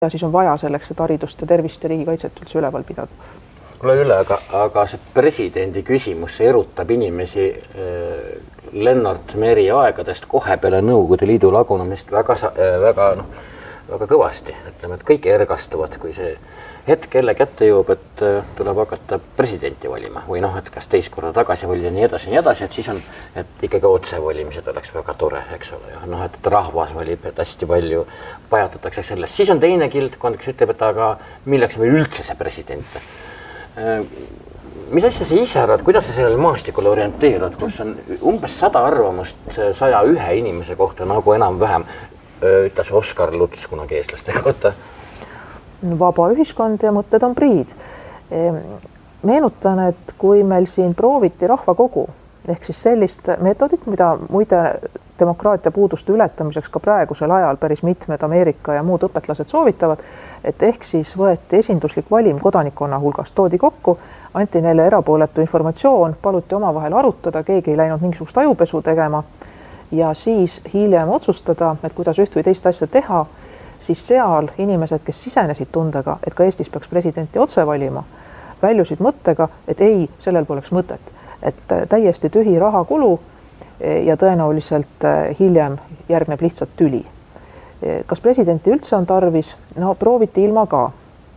ja siis on vaja selleks, et haridust ja tervist ja riigikaitset üldse üleval pidada. Kuule üle, aga see presidendi küsimus, see erutab inimesi Lennart Meri aegadest kohe peale Nõukogude Liidu lagunemist väga kõvasti. Ütleme, et kõik ergastuvad, kui see hetk jälle kätte jõuab, et tuleb hakata presidenti valima või et kas teist korda tagasi valida nii edasi, et siis on, et ikkagi otsevalimised oleks väga tore, eks ole. Ja et rahvas valib, et hästi palju pajatatakse sellest. Siis on teine kildkond, kes ütleb, et aga milleks meil üldse see president? Mis asja sa ise arvad, kuidas sa sellele maastikule orienteerud, kus on umbes 100 arvamust 101 inimese kohta, nagu enam-vähem ütles Oskar Luts kunagi eestlaste kohta? Vaba ühiskond ja mõtted on priid. Meenutan, et kui meil siin prooviti rahvakogu, ehk siis sellist meetodit, mida muide demokraatia puuduste ületamiseks ka praegusel ajal päris mitmed Ameerika ja muud õpetlased soovitavad, et ehk siis võeti esinduslik valim kodanikkonna hulgas, toodi kokku, anti neile erapooletu informatsioon, paluti omavahel arutada, keegi ei läinud mingisugust ajupesu tegema ja siis hiljem otsustada, et kuidas üht või teist asja teha, siis seal inimesed, kes sisenesid tundega, et ka Eestis peaks presidenti otse valima, väljusid mõttega, et ei, sellel poleks mõtet. Et täiesti tühi rahakulu ja tõenäoliselt hiljem järgneb lihtsalt tüli. Kas presidenti üldse on tarvis? No prooviti ilma ka.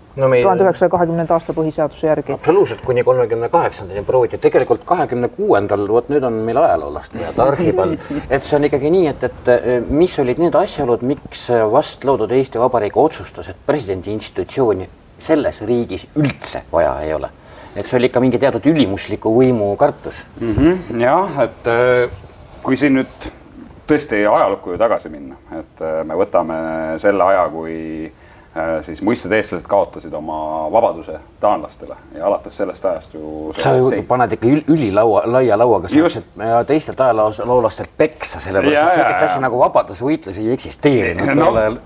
1920. aasta põhiseaduse järgi. Absoluutselt, kuni 38. prooviti. Tegelikult 26. Vot nüüd on meil ajaloolast vead arhipal. Et see on ikkagi nii, et mis olid need asjaolud, miks vast loodud Eesti Vabariigi otsustas, et presidendi institutsiooni selles riigis üldse vaja ei ole. Et see oli ikka mingi teatud ülimusliku võimu kartus. Jah, et kui siin nüüd tõesti ajalukku ju tagasi minna, et me võtame selle aja, kui siis muistsed eestlased kaotasid oma vabaduse taanlastele ja alates sellest ajast ju... Sa ju paned ikka laia lauaga ja teistelt ajaloolastelt peksa, sellepärast, et sellist asja nagu vabadusvõitlus ei eksisteerinud.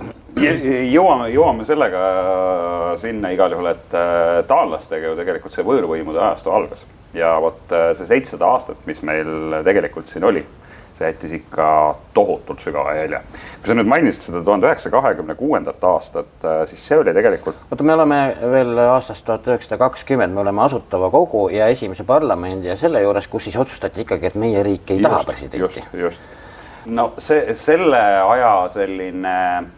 Jõuame sellega sinna igal juhul, et taanlastega ju tegelikult see võõrvõimude ajastu algas. Ja vot see 700 aastat, mis meil tegelikult siin oli, see jättis ikka tohutult sügava jälje. Kui sa nüüd mainisid seda 1926. aastat, siis see oli tegelikult... Oota, me oleme veel aastast 1920, me oleme Asutava Kogu ja esimese parlamendi ja selle juures, kus siis otsustati ikkagi, et meie riik ei taha presidenti. Just. No selle aja selline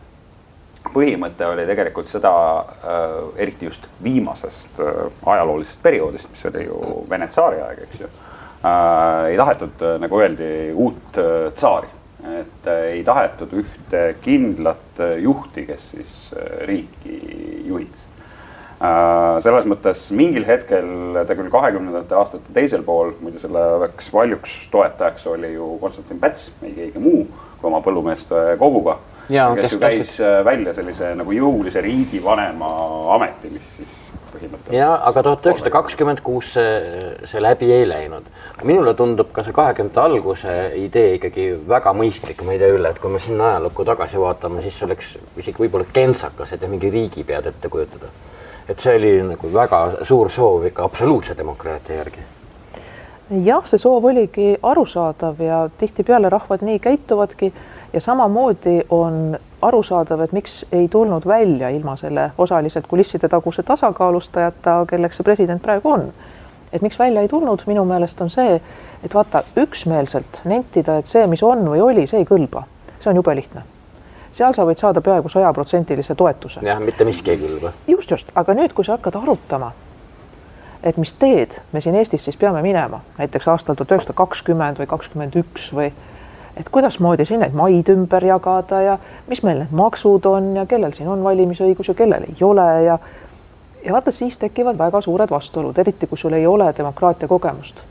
põhimõte oli tegelikult seda, eriti just viimasest ajaloolisest perioodist, mis oli ju Vene tsaari aeg, eks ju. Ei tahetud, nagu öeldi, uut tsaari. Et ei tahetud ühte kindlat juhti, kes siis riiki juhiks. Selles mõttes mingil hetkel, ta küll 20. aastate teisel pool, muide selle väks valjuks toetajaks oli ju Konstantin Päts, ei keegi muu kui oma põllumeeste koguga, kes ju käis välja sellise nagu jõulise riigi vanema ameti, mis siis ja, aga 1926 see läbi ei läinud. Minule tundub ka see 20. alguse idee ikkagi väga mõistlik, ma ei tea üle, et kui me sinna ajalukku tagasi vaatame, siis oleks isegi võib-olla kentsakas, et mingi riigi pead ette kujutada. Et see oli nagu väga suur soov ikka absoluutse demokraatia järgi. Jah, see soov oligi arusaadav ja tihtipeale rahvad nii käituvadki ja samamoodi on arusaadav, et miks ei tulnud välja ilma selle osaliselt kulisside taguse tasakaalustajata, kelleks see president praegu on. Et miks välja ei tulnud, minu meelest on see, et vaata üksmeelselt nentida, et see, mis on või oli, see ei kõlba. See on jube lihtne. Seal sa võid saada peaaegu 100% toetuse. Jah, mitte miski ei kõlba. Just, aga nüüd, kui sa hakkad arutama, et mis teed me siin Eestis siis peame minema, näiteks aastal 1920 või 21 või et kuidas moodi siin neid maid ümber jagada ja mis meil need maksud on ja kellel siin on valimisõigus ja kellel ei ole ja vaata siis tekivad väga suured vastuolud, eriti kui sul ei ole demokraatia kogemust.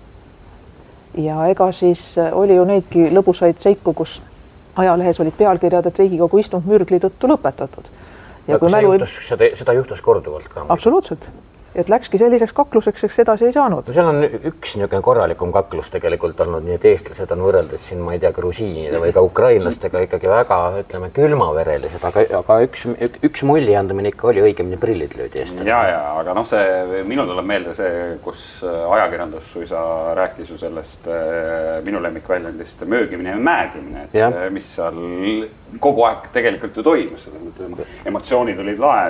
Ja ega siis oli ju neidki lõbusaid seiku, kus ajalehes olid pealkirjad, et Riigikogu istung mürgli tõttu lõpetatud. Ja kui seda juhtus korduvalt ka. Absoluutselt. et läkski selliseks kakluseks, eks edasi ei saanud. No seal on üks niisugune korralikum kaklus tegelikult olnud, nii et eestlased on võrreldes siin, ma ei tea, grusiinide või ka ukrainlastega ikkagi väga, ütleme, külmaverelised, aga üks mulli andmine ikka oli, õigemini prillid löödi eest. Ja, aga noh, see minu tuleb meelde see, kus ajakirjandus suisa rääkis ju sellest minu lemmikväljendist möögimine ja määgimine, et mis seal kogu aeg tegelikult ju toimus, emotsioonid olid lae